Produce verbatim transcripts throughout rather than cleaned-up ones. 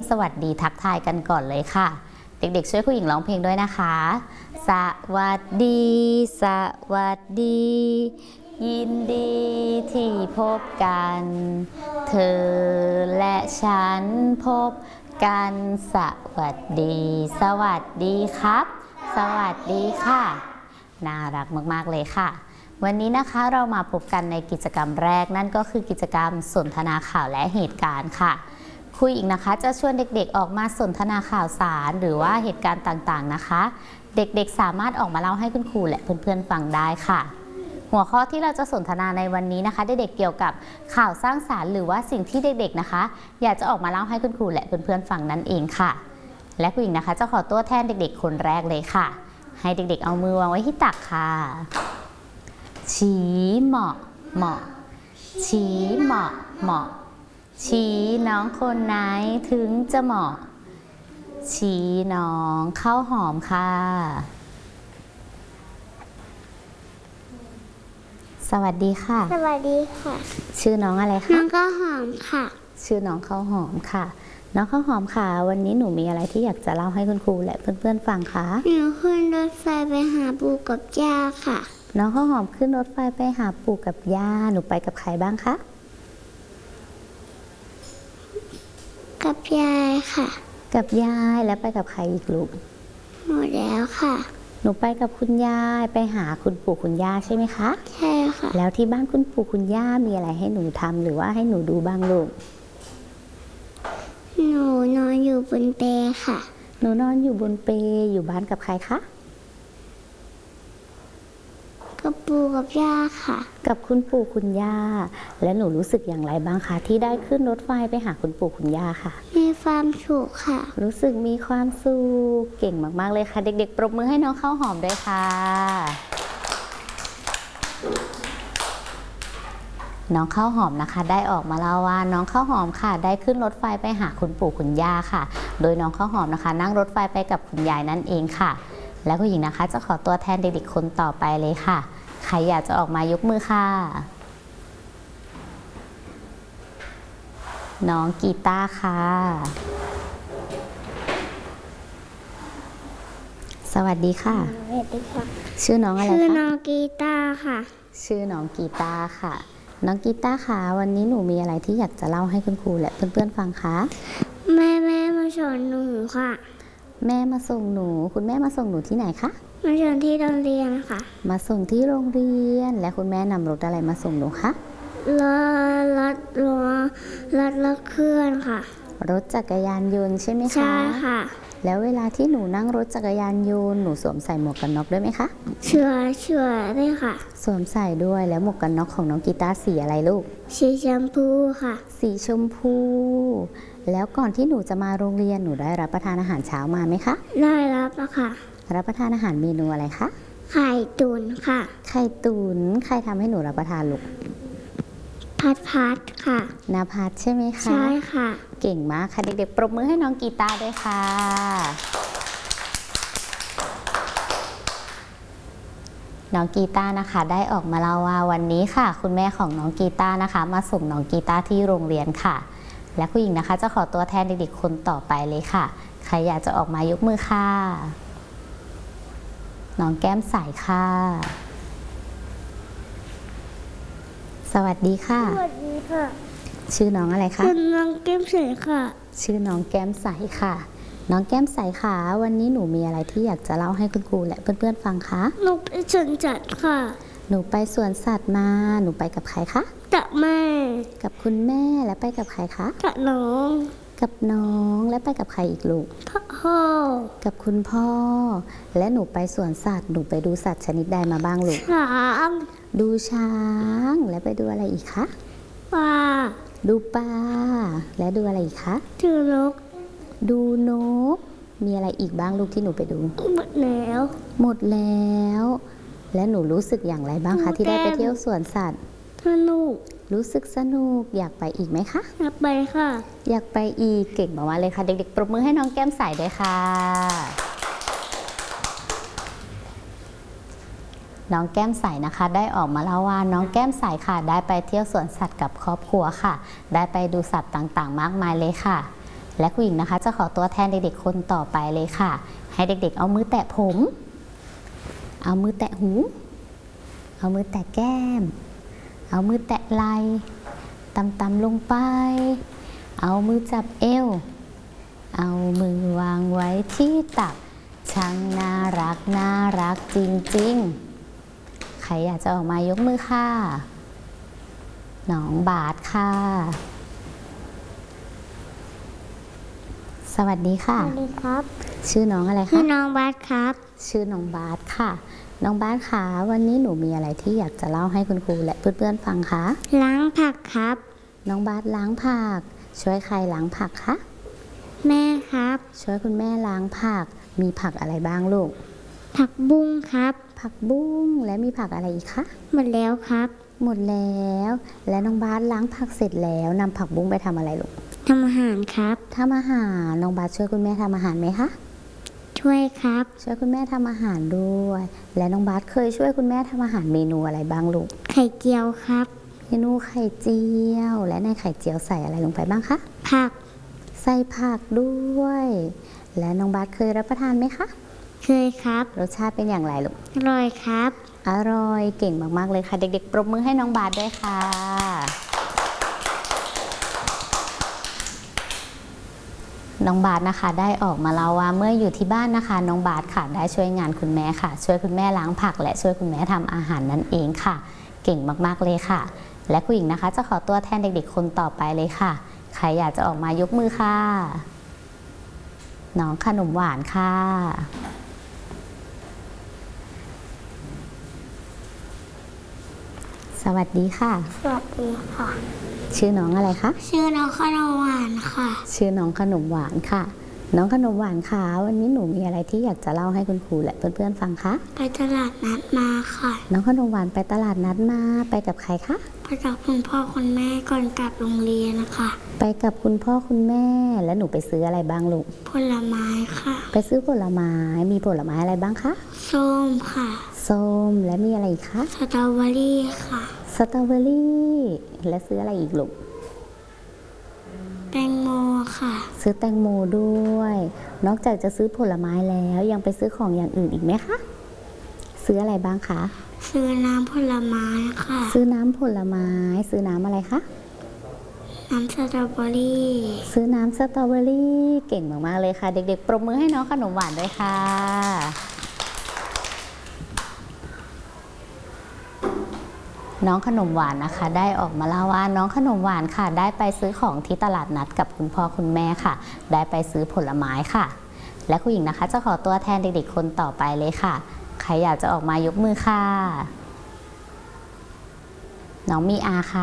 สวัสดีทักทายกันก่อนเลยค่ะเด็กๆช่วยครูหญิงร้องเพลงด้วยนะคะสวัสดีสวัสดียินดีที่พบกันเธอและฉันพบกันสวัสดีสวัสดีครับสวัสดีค่ะน่ารักมากๆเลยค่ะวันนี้นะคะเรามาพบกันในกิจกรรมแรกนั่นก็คือกิจกรรมสนทนาข่าวและเหตุการณ์ค่ะครูหญิงนะคะจะชวนเด็กๆออกมาสนทนาข่าวสารหรือว่าเหตุการณ์ต่างๆนะคะเด็กๆสามารถออกมาเล่าให้คุณครูและเพื่อนๆฟังได้ค่ะหัวข้อที่เราจะสนทนาในวันนี้นะคะเด็กๆเกี่ยวกับข่าวสร้างสรรค์หรือว่าสิ่งที่เด็กๆนะคะอยากจะออกมาเล่าให้คุณครูและเพื่อนๆฟังนั่นเองค่ะและครูหญิงนะคะจะขอตัวแทนเด็กๆคนแรกเลยค่ะให้เด็กๆเอามือวางไว้ที่ตักค่ะชี้เหมาะเหมาะชี้เหมาะเหมาะชี้น้องคนไหนถึงจะเหมาะชี้น้องข้าวหอมค่ะสวัสดีค่ะสวัสดีค่ะชื่อน้องอะไรคะน้องข้าวหอมค่ะชื่อน้องข้าวหอมค่ะน้องข้าวหอมค่ะวันนี้หนูมีอะไรที่อยากจะเล่าให้คุณครูและเพื่อนๆฟังคะหนูขึ้นรถไฟไปหาปู่กับย่าค่ะน้องข้าวหอมขึ้นรถไฟไปหาปู่กับย่าหนูไปกับใครบ้างคะกับยายค่ะกับยายแล้วไปกับใครอีกลูกหมดแล้วค่ะหนูไปกับคุณยายไปหาคุณปู่คุณย่าใช่ไหมคะใช่ค่ะแล้วที่บ้านคุณปู่คุณย่ามีอะไรให้หนูทำหรือว่าให้หนูดูบ้างลูกหนูนอนอยู่บนเปลค่ะหนูนอนอยู่บนเปลอยู่บ้านกับใครคะกับปู่กับย่าค่ะกับคุณปู่คุณย่าและหนูรู้สึกอย่างไรบ้างคะที่ได้ขึ้นรถไฟไปหาคุณปู่คุณย่าค่ะมีความสุขค่ะรู้สึกมีความสุขเก่งมากๆเลยค่ะเด็กๆปรบมือให้น้องข้าวหอมด้วยค่ะน้องข้าวหอมนะคะได้ออกมาเล่าว่าน้องข้าวหอมค่ะได้ขึ้นรถไฟไปหาคุณปู่คุณย่าค่ะโดยน้องข้าวหอมนะคะนั่งรถไฟไปกับคุณยายนั่นเองค่ะและคุณหญิงนะคะจะขอตัวแทนเด็กๆคนต่อไปเลยค่ะใครอยากจะออกมายกมือค่ะน้องกีตาร์ค่ะสวัสดีค่ะสวัสดีค่ะชื่อน้องอะไรคะชื่อน้องกีตาร์ค่ะชื่อน้องกีตาร์ค่ะน้องกีตาร์ค่ะวันนี้หนูมีอะไรที่อยากจะเล่าให้คุณครูและเพื่อนๆฟังคะแม่แม่มาสอนหนูค่ะแม่มาส่งหนูคุณแม่มาส่งหนูที่ไหนคะมาส่งที่โรงเรียนค่ะมาส่งที่โรงเรียนและคุณแม่นำรถอะไรมาส่งหนูคะรถรถรถรถรถเคลื่อนค่ะรถจักรยานยนต์ใช่ไหมคะใช่ค่ะแล้วเวลาที่หนูนั่งรถจักรยานยนต์หนูสวมใส่หมวกกันน็อกด้วยไหมคะเชื่อเชื่อได้ค่ะสวมใส่ด้วยแล้วหมวกกันน็อกของน้องกีตาร์สีอะไรลูกสีชมพูค่ะสีชมพูแล้วก่อนที่หนูจะมาโรงเรียนหนูได้รับประทานอาหารเช้ามาไหมคะได้รับอะค่ะรับประทานอาหารเมนูอะไรคะไข่ตุ๋นค่ะไข่ตุ๋นใครทำให้หนูรับประทานลูกพัดพัดค่ะนาพัดใช่ไหมคะใช่ค่ะเก่งมากค่ะเด็กๆปรบมือให้น้องกีตาร์ด้วยค่ะน้องกีตาร์นะคะได้ออกมาเล่าว่าวันนี้ค่ะคุณแม่ของน้องกีตาร์นะคะมาส่งน้องกีตาร์ที่โรงเรียนค่ะและผู้หญิงนะคะจะขอตัวแทนเด็กๆคนต่อไปเลยค่ะใครอยากจะออกมายกมือค่ะน้องแก้มใสค่ะสวัสดีค่ะสวัสดีค่ะชื่อน้องอะไรคะชื่อน้องแก้มใสค่ะชื่อน้องแก้มใสค่ะน้องแก้มใสค่ะวันนี้หนูมีอะไรที่อยากจะเล่าให้คุณครูและเพื่อนๆฟังคะหนูไปสวนสัตว์ค่ะหนูไปสวนสัตว์มาหนูไปกับใครคะกับแม่กับคุณแม่และไปกับใครคะกับน้องกับน้องและไปกับใครอีกลูกพ่อกับคุณพ่อและหนูไปสวนสัตว์หนูไปดูสัตว์ชนิดใดมาบ้างลูกช้างดูช้างและไปดูอะไรอีกคะปลาดูปลาและดูอะไรอีกคะดูนกดูนกมีอะไรอีกบ้างลูกที่หนูไปดูหมดแล้วหมดแล้วและหนูรู้สึกอย่างไรบ้างคะที่ได้ไปเที่ยวสวนสัตว์สนุกรู้สึกสนุกอยากไปอีกไหมคะอยากไปค่ะอยากไปอีกเก่งมากๆเลยค่ะเด็กๆปรบมือให้น้องแก้มใสด้วยค่ะน้องแก้มใสนะคะได้ออกมาเล่าว่าน้องแก้มใสค่ะได้ไปเที่ยวสวนสัตว์กับครอบครัวค่ะได้ไปดูสัตว์ต่างๆมากมายเลยค่ะและครูหญิงนะคะจะขอตัวแทนเด็กๆคนต่อไปเลยค่ะ ให้เด็กๆเอามือแตะผม เอามือแตะหู เอามือแตะแก้ม เอามือแตะไหล่ต่ำๆลงไป เอามือจับเอว เอามือวางไว้ที่ตักช่างน่ารักน่ารักจริงๆใครอยากจะออกมายกมือค่ะน้องบาสค่ะ สวัสดีค่ะสวัสดีครับชื่อน้องอะไรชื่คะอน้องบาสครับชื่อน้องบาสค่ะ น้องบาสค่ะวันนี้หนูมีอะไรที่อยากจะเล่าให้คุณครูและเพื่อนๆฟังคะล้างผักครับน้องบาสล้างผัก ช่วยใครล้างผักคะแม่ครับช่วยคุณแม่ล้างผัก มีผักอะไรบ้างลูกผักบุ้งครับผักบุ้งและมีผักอะไรอีกคะหมดแล้วครับหมดแล้ว และน้องบาสล้างผักเสร็จแล้วนำผักบุ้งไปทำอะไรลูกทำอาหารครับทำอาหารน้องบาสช่วยคุณแม่ทำอาหารไหมคะช่วยครับช่วยคุณแม่ทำอาหารด้วย และน้องบาสเคยช่วยคุณแม่ทำอาหารเมนูอะไรบ้างลูกไข่เจียวครับเมนูไข่เจียว และในไข่เจียวใส่อะไรลงไปบ้างคะผักใส่ผักด้วย และน้องบาสเคยรับประทานไหมคะเคยครับรสชาติเป็นอย่างไรลูกอร่อยครับอร่อยเก่งมากๆเลยค่ะ เด็กๆปรบมือให้น้องบาสด้วยค่ะ น้องบาสนะคะได้ออกมาเล่าว่าเมื่ออยู่ที่บ้านนะคะ น้องบาสค่ะได้ช่วยงานคุณแม่ค่ะ ช่วยคุณแม่ล้างผัก และช่วยคุณแม่ทำอาหารนั่นเองค่ะ เก่งมากๆเลยค่ะ และครูหญิงนะคะจะขอตัวแทนเด็กๆคนต่อไปเลยค่ะ ใครอยากจะออกมายกมือค่ะ น้องขนมหวานค่ะ สวัสดีค่ะสวัสดีค่ะชื่อน้องอะไรคะชื่อน้องขนมหวานค่ะชื่อน้องขนมหวานค่ะ น้องขนมหวานค่ะวันนี้หนูมีอะไรที่อยากจะเล่าให้คุณครูและเพื่อนๆฟังคะไปตลาดนัดมาค่ะน้องขนมหวานไปตลาดนัดมาไปกับใครคะไปกับคุณพ่อคุณแม่ก่อนกลับโรงเรียนนะคะไปกับคุณพ่อคุณแม่แล้วหนูไปซื้ออะไรบ้างลูกผลไม้ค่ะไปซื้อผลไม้มีผลไม้อะไรบ้างคะส้มค่ะส้มและมีอะไรอีกคะสตรอเบอรี่ค่ะสตรอเบอรี่และซื้ออะไรอีกลูกแตงโมค่ะซื้อแตงโมด้วย นอกจากจะซื้อผลไม้แล้วยังไปซื้อของอย่างอื่นอีกไหมคะซื้ออะไรบ้างคะซื้อน้ำผลไม้ค่ะซื้อน้ำผลไม้ ซื้อน้ำอะไรคะน้ำสตรอเบอรี่ซื้อน้ำสตรอเบอรี่เก่งมากๆเลยค่ะ เด็กๆปรบมือให้น้องขนมหวานด้วยค่ะ น้องขนมหวานนะคะได้ออกมาเล่าว่าน้องขนมหวานค่ะ ได้ไปซื้อของที่ตลาดนัดกับคุณพ่อคุณแม่ค่ะ ได้ไปซื้อผลไม้ค่ะ และครูหญิงนะคะจะขอตัวแทนเด็กๆคนต่อไปเลยค่ะ ใครอยากจะออกมายกมือค่ะ น้องมีอาค่ะ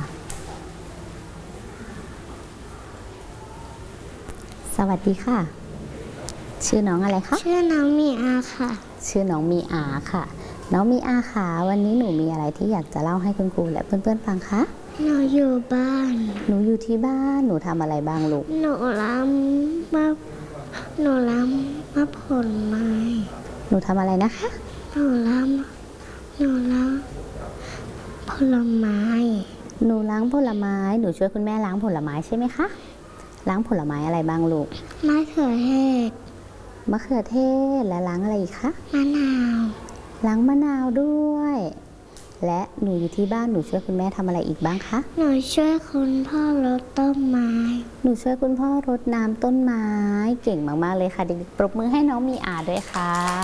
สวัสดีค่ะ ชื่อน้องอะไรคะชื่อน้องมีอาค่ะชื่อน้องมีอาค่ะ น้องมีอาค่ะวันนี้หนูมีอะไรที่อยากจะเล่าให้คุณครูและเพื่อนๆฟังคะหนูอยู่บ้านหนูอยู่ที่บ้านหนูทำอะไรบ้างลูกหนูล้ำมะหนูล้ำมะผลไม้หนูทำอะไรนะคะหนูล้ำหนูล้ำผลไม้หนูล้างผลไม้หนูช่วยคุณแม่ล้างผลไม้ใช่ไหมคะล้างผลไม้อะไรบ้างลูกมะเขือเทศมะเขือเทศและล้างอะไรอีกคะมะนาวล้างมะนาวด้วย และหนูอยู่ที่บ้านหนูช่วยคุณแม่ทำอะไรอีกบ้างคะหนูช่วยคุณพ่อรดต้นไม้หนูช่วยคุณพ่อรดน้ำต้นไม้เก่งมากๆเลยค่ะเด็กๆปรบมือให้น้องมีอาด้วยค่ะ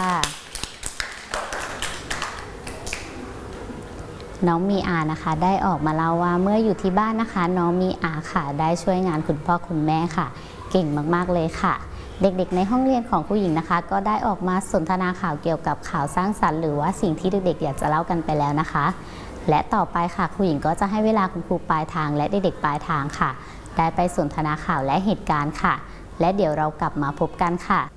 น้องมีอานะคะได้ออกมาเล่าว่าเมื่ออยู่ที่บ้านนะคะ น้องมีอาค่ะได้ช่วยงานคุณพ่อคุณแม่ค่ะ เก่งมากๆเลยค่ะ เด็กๆในห้องเรียนของครูหญิงนะคะ ก็ได้ออกมาสนทนาข่าวเกี่ยวกับข่าวสร้างสรรค์หรือว่าสิ่งที่เด็กๆอยากจะเล่ากันไปแล้วนะคะ และต่อไปค่ะครูหญิงก็จะให้เวลาคุณครูปลายทางและเด็กๆปลายทางค่ะ ได้ไปสนทนาข่าวและเหตุการณ์ค่ะ และเดี๋ยวเรากลับมาพบกันค่ะ